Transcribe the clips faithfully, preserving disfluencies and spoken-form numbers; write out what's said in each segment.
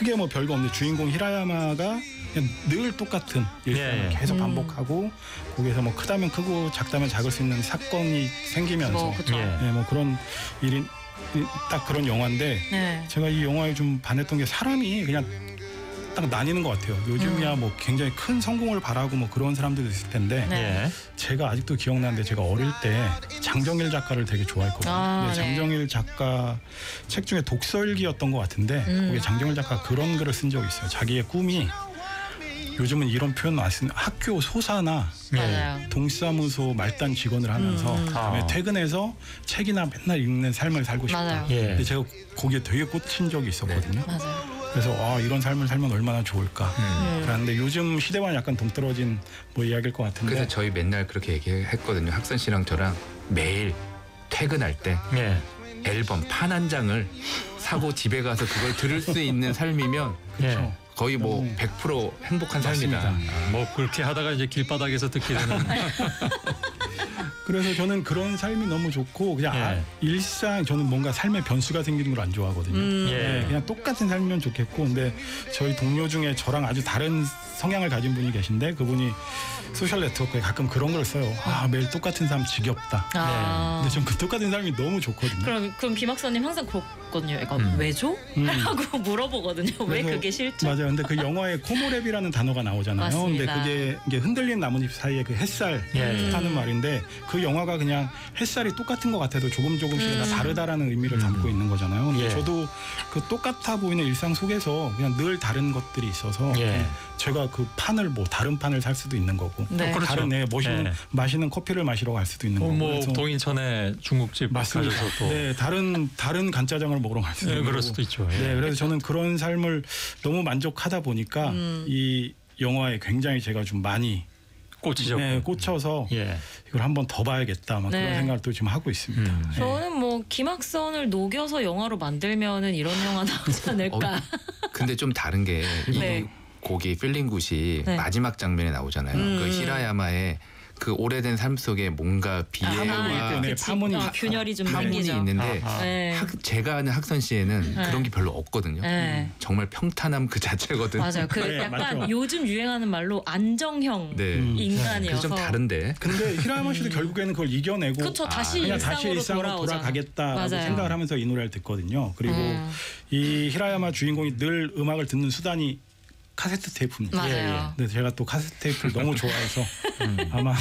크게 뭐 별거 없는데 주인공 히라야마가 그냥 늘 똑같은 일상을 예, 예. 계속 음. 반복하고 거기에서 뭐 크다면 크고 작다면 작을 수 있는 사건이 생기면서 뭐 그렇죠. 예. 네, 뭐 그런 일이 딱 그런 영화인데 네. 제가 이 영화에 좀 반했던 게 사람이 그냥 딱 나뉘는 것 같아요. 요즘이야 음. 뭐 굉장히 큰 성공을 바라고 뭐 그런 사람들도 있을 텐데 네. 예. 제가 아직도 기억나는데 제가 어릴 때 장정일 작가를 되게 좋아했거든요. 아, 근데 네. 장정일 작가 책 중에 독서일기였던 것 같은데 음. 거기에 장정일 작가 그런 글을 쓴 적이 있어요. 자기의 꿈이 요즘은 이런 표현 많이 쓰는 학교 소사나 맞아요. 동사무소 말단 직원을 하면서 음. 그다음에 아. 퇴근해서 책이나 맨날 읽는 삶을 살고 싶다. 맞아요. 예. 근데 제가 거기에 되게 꽂힌 적이 있었거든요. 맞아요. 그래서 아 이런 삶을 살면 얼마나 좋을까. 음. 그런데 요즘 시대와는 약간 동떨어진 뭐 이야기일 것 같은데. 그래서 저희 맨날 그렇게 얘기했거든요. 학선 씨랑 저랑 매일 퇴근할 때 예. 앨범 판 한 장을 사고 집에 가서 그걸 들을 수 있는 삶이면 그렇죠. 거의 뭐 음. 백 퍼센트 행복한 삶이다. 맞습니다. 뭐 그렇게 하다가 이제 길바닥에서 듣게 되는. 그래서 저는 그런 삶이 너무 좋고 그냥 예. 아, 일상 저는 뭔가 삶의 변수가 생기는 걸 안 좋아하거든요. 음. 예. 네, 그냥 똑같은 삶이면 좋겠고 근데 저희 동료 중에 저랑 아주 다른 성향을 가진 분이 계신데 그분이 소셜 네트워크에 가끔 그런 걸 써요. 아 매일 똑같은 삶 지겹다. 아. 근데 전 그 똑같은 삶이 너무 좋거든요. 그럼 그럼 김학선님 항상 그렇거든요. 약간 음. 왜죠? 음. 하고 물어보거든요. 왜 그래서- 그게 싫죠? 맞아요. 근데 그 영화에 코모랩이라는 단어가 나오잖아요. 맞습니다. 근데 그게 이게 흔들린 나뭇잎 사이에 그 햇살 예. 하는 말인데 그 영화가 그냥 햇살이 똑같은 것 같아도 조금 조금씩 다 다르다라는 의미를 담고 있는 거잖아요. 근데 예. 저도 그 똑같아 보이는 일상 속에서 그냥 늘 다른 것들이 있어서 예. 제가 그 판을 뭐 다른 판을 살 수도 있는 거고 네. 그렇죠. 다른 애 멋있는 예. 맛있는 커피를 마시러 갈 수도 있는 어, 거고 뭐 그래서 동인천에 중국집 맞습니다. 가셔서 또 네, 다른 다른 간짜장을 먹으러 갈 수도 예, 있는 그럴 거고. 수도 있죠. 예. 네, 그래서 저는 그런 삶을 너무 만족하다 보니까 음. 이 영화에 굉장히 제가 좀 많이 꽂히죠. 네, 꽂혀서 예. 이걸 한번 더 봐야겠다 막 네. 그런 생각을 또 지금 하고 있습니다. 음. 네. 저는 뭐 김학선을 녹여서 영화로 만들면은 이런 영화 나오지 않을까. 어, 근데 좀 다른 게 이 네. 곡이 필링 굿이 네. 마지막 장면에 나오잖아요. 음. 그 히라야마의 그 오래된 삶 속에 뭔가 비애와 아, 네, 그치. 파문이- 어, 균열이 좀 파문이 생기죠. 있는데 아, 아. 네. 학- 제가 아는 학선 씨에는 네. 그런 게 별로 없거든요. 네. 정말 평탄함 그 자체거든. 맞아요. 그 네, 약간 맞죠. 요즘 유행하는 말로 안정형 네. 음. 인간이어서. 그래서 좀 다른데. 근데 히라야마 씨도 결국에는 그걸 이겨내고 그쵸, 다시 그냥 일상으로 다시 일상으로 돌아오잖아. 돌아가겠다라고 맞아요. 생각을 하면서 이 노래를 듣거든요. 그리고 음. 이 히라야마 주인공이 늘 음악을 듣는 수단이 카세트 테이프입니다. 맞아요. 근데 제가 또 카세트 테이프를 너무 좋아해서 아마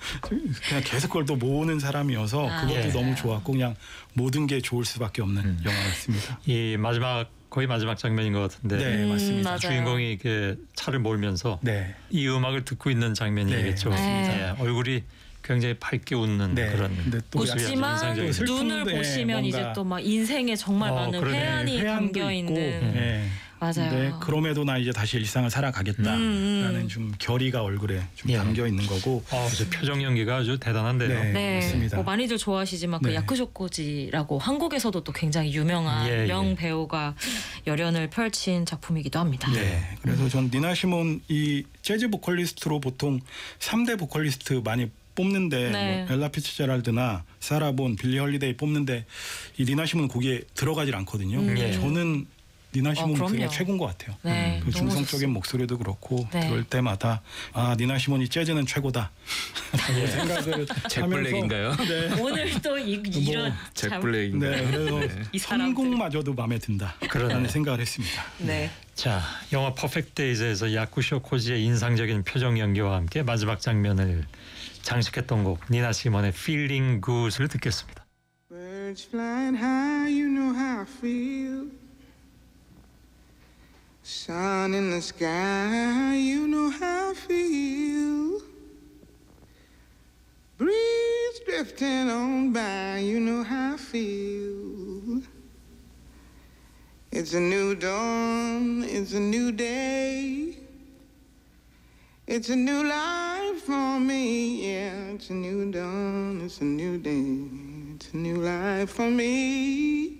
그냥 계속 그걸 또 모으는 사람이어서 아, 그것도 예. 너무 좋았고 그냥 모든 게 좋을 수밖에 없는 음. 영화였습니다. 이 마지막 거의 마지막 장면인 것 같은데 네, 음, 맞습니다. 맞아요. 주인공이 이렇게 차를 몰면서 네. 이 음악을 듣고 있는 장면이겠죠. 네, 맞습니다. 예, 얼굴이 굉장히 밝게 웃는 네. 그런 근데 또 모습이 아주 웃지만 인상적이죠. 슬- 눈을 슬픈데 보시면 이제 뭔가- 또 막 인생에 정말 어, 많은 그러네. 회한이 회한도 담겨 있고, 있는. 네. 맞아요. 근데 그럼에도 나 이제 다시 일상을 살아가겠다라는 음, 음. 좀 결의가 얼굴에 좀 예. 담겨 있는 거고. 어, 저 표정 연기가 아주 대단한데요. 네. 네, 맞습니다. 뭐 많이들 좋아하시지만 그 네. 야쿠쇼코지라고 한국에서도 또 굉장히 유명한 예, 예. 명 배우가 열연을 펼친 작품이기도 합니다. 네. 그래서 전 니나 시몬 이 재즈 보컬리스트로 보통 삼 대 보컬리스트 많이 뽑는데 네. 뭐 엘라 피츠제랄드나 사라 본, 빌리 헐리데이 뽑는데 이 니나 시몬 거기에 들어가질 않거든요. 음. 예. 저는 니나 시몬 어, 그게 그럼요. 최고인 것 같아요. 네, 그 너무 중성적인 좋습니다. 목소리도 그렇고 네. 들을 때마다 아 니나 시몬이 재즈는 최고다 라고 생각을 잭 하면서 블랙인가요? 네. 오늘 또 이, 이런 잭 참- 블랙인가요? 네, 그래서 이 사람들. 선곡마저도 마음에 든다. 라는 생각을 했습니다. 네. 자, 영화 퍼펙트 데이즈에서 야쿠쇼 코지의 인상적인 표정 연기와 함께 마지막 장면을 장식했던 곡 니나 시몬의 Feeling Good을 듣겠습니다. Birds flying high, you know how I feel. Sun in the sky, you know how I feel. Breeze drifting on by, you know how I feel. It's a new dawn, it's a new day. It's a new life for me, yeah. It's a new dawn, it's a new day. It's a new life for me.